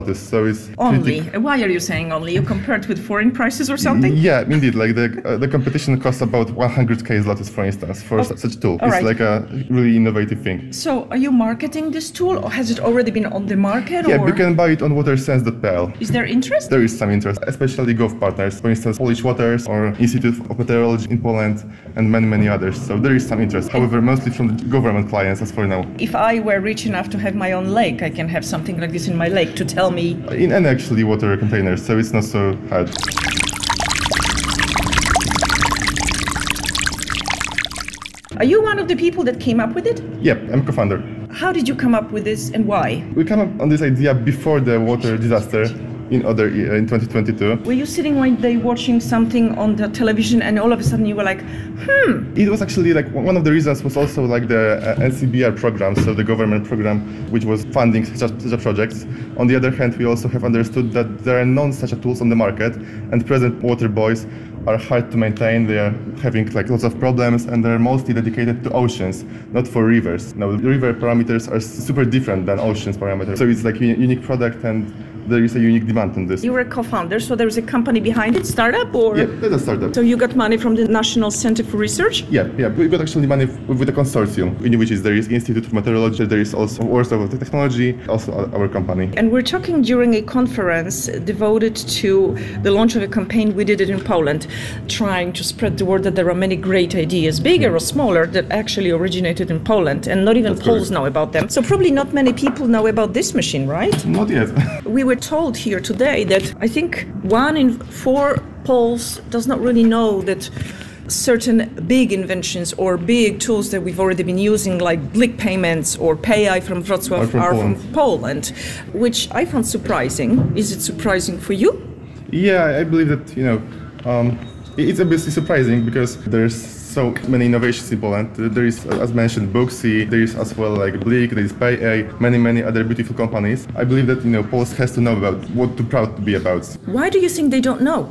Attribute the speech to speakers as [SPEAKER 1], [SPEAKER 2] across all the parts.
[SPEAKER 1] So it's
[SPEAKER 2] only. Why are you saying only? You compared with foreign prices or something?
[SPEAKER 1] Yeah, indeed. Like the competition costs about 100k zlotys, for instance, for such a tool. It's
[SPEAKER 2] right.
[SPEAKER 1] like a really innovative thing.
[SPEAKER 2] So are you marketing this tool, or has it already been on the market?
[SPEAKER 1] Yeah,
[SPEAKER 2] or?
[SPEAKER 1] you can buy it on watersense.pl.
[SPEAKER 2] Is there interest?
[SPEAKER 1] There is some interest, especially gov partners, for instance, Polish Waters or Institute of Meteorology in Poland, and many others. So there is some interest. However, mostly from the government clients as for now.
[SPEAKER 2] If I were rich enough to have my own lake, I can have something like this in my lake to tell me.
[SPEAKER 1] In any actually water containers, so it's not so hard.
[SPEAKER 2] Are you one of the people that came up with it?
[SPEAKER 1] Yep, I'm co-founder.
[SPEAKER 2] How did you come up with this and why?
[SPEAKER 1] We came up on this idea before the water disaster in 2022.
[SPEAKER 2] Were you sitting one day watching something on the television and all of a sudden you were like,
[SPEAKER 1] It was actually like one of the reasons was also like the NCBR program, so the government program which was funding such projects. On the other hand, we also have understood that there are none such tools on the market, and present water buoys are hard to maintain. They are having like lots of problems, and they're mostly dedicated to oceans, not for rivers. Now, river parameters are super different than oceans parameters, so it's like a unique product, and there is a unique demand on this.
[SPEAKER 2] You were a co-founder, so there's a company behind it, startup or?
[SPEAKER 1] Yeah, that's a startup.
[SPEAKER 2] So you got money from the National Center for Research?
[SPEAKER 1] Yeah, we got actually money with a consortium, in which there is Institute of Meteorology, there is also Warsaw Technology, also our company.
[SPEAKER 2] And we're talking during a conference devoted to the launch of a campaign. We did it in Poland, trying to spread the word that there are many great ideas, bigger or smaller, that actually originated in Poland, and not even Poles know about them. So probably not many people know about this machine, right?
[SPEAKER 1] Not yet.
[SPEAKER 2] We were told here today that I think 1 in 4 Poles does not really know that certain big inventions or big tools that we've already been using, like Blik payments or PayEye from Wrocław, are from Poland, which I found surprising. Is it surprising for you?
[SPEAKER 1] Yeah, I believe that, it's obviously surprising because there's so many innovations in Poland. There is, as mentioned, Booksy, there is as well like Blik, there is PayEye, many other beautiful companies. I believe that, Poland has to know about what to proud to be about.
[SPEAKER 2] Why do you think they don't know?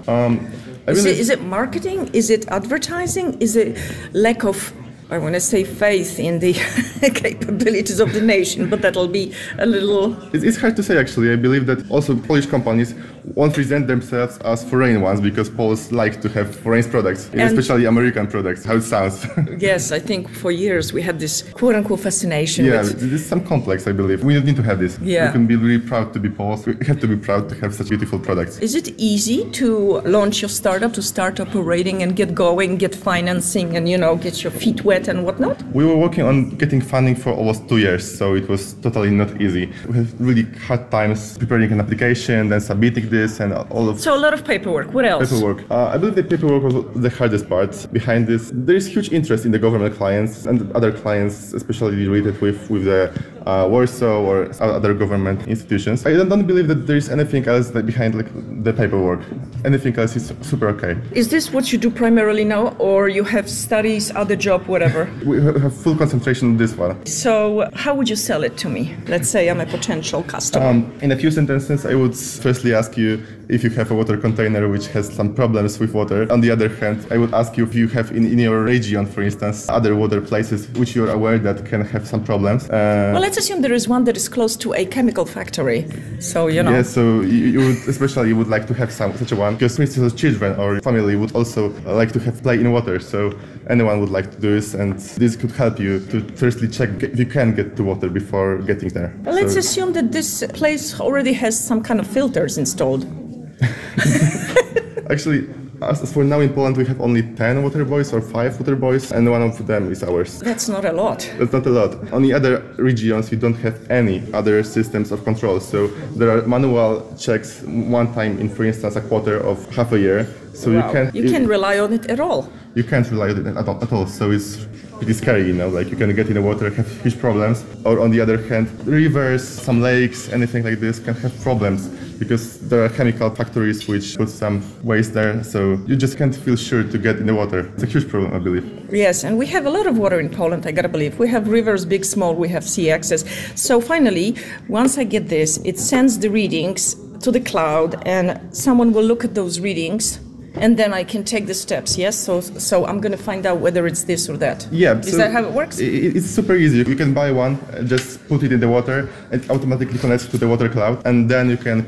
[SPEAKER 2] Is it marketing? Is it advertising? Is it lack of, I want to say, faith in the capabilities of the nation, but that'll be a little...
[SPEAKER 1] It's hard to say, actually. I believe that also Polish companies won't present themselves as foreign ones, because Poles like to have foreign products, especially American products, how it sounds.
[SPEAKER 2] Yes, I think for years we had this quote-unquote fascination.
[SPEAKER 1] Yeah, this is some complex, I believe. We don't need to have this.
[SPEAKER 2] Yeah.
[SPEAKER 1] We can be really proud to be Poles. We have to be proud to have such beautiful products.
[SPEAKER 2] Is it easy to launch your startup, to start operating and get going, get financing and, get your feet wet and whatnot?
[SPEAKER 1] We were working on getting funding for almost 2 years, so it was totally not easy. We had really hard times preparing an application, then submitting this and all of...
[SPEAKER 2] So a lot of paperwork. What else?
[SPEAKER 1] Paperwork. I believe the paperwork was the hardest part behind this. There is huge interest in the government clients and other clients, especially related with the Warsaw or other government institutions. I don't believe that there is anything else behind the paperwork. Anything else is super okay.
[SPEAKER 2] Is this what you do primarily now, or you have studies, other job, whatever?
[SPEAKER 1] We have full concentration on this one.
[SPEAKER 2] So how would you sell it to me? Let's say I'm a potential customer.
[SPEAKER 1] In a few sentences, I would firstly ask you if you have a water container which has some problems with water. On the other hand, I would ask you if you have in your region, for instance, other water places which you're aware that can have some problems.
[SPEAKER 2] Well, let's assume there is one that is close to a chemical factory. So,
[SPEAKER 1] Yeah, so you would especially would like to have such a one, because for instance, children or family would also like to have play in water. So anyone would like to do this, and this could help you to firstly check if you can get to water before getting there.
[SPEAKER 2] Well, let's assume that this place already has some kind of filters installed.
[SPEAKER 1] Actually, as for now in Poland, we have only 10 water buoys or 5 water buoys, and one of them is ours.
[SPEAKER 2] That's not a lot.
[SPEAKER 1] That's not a lot. On the other regions, you don't have any other systems of control. So there are manual checks one time in, for instance, a quarter of half a year. So
[SPEAKER 2] you can't rely on it at all.
[SPEAKER 1] You can't rely on it at all. So it's pretty scary, like you can get in the water, have huge problems. Or on the other hand, rivers, some lakes, anything like this can have problems, because there are chemical factories which put some waste there, so you just can't feel sure to get in the water. It's a huge problem, I believe.
[SPEAKER 2] Yes, and we have a lot of water in Poland, I gotta believe. We have rivers, big, small, we have sea access. So finally, once I get this, it sends the readings to the cloud, and someone will look at those readings, and then I can take the steps, yes? So I'm going to find out whether it's this or that.
[SPEAKER 1] Yeah.
[SPEAKER 2] Is that how it works?
[SPEAKER 1] It's super easy. You can buy one, just put it in the water, it automatically connects to the water cloud, and then you can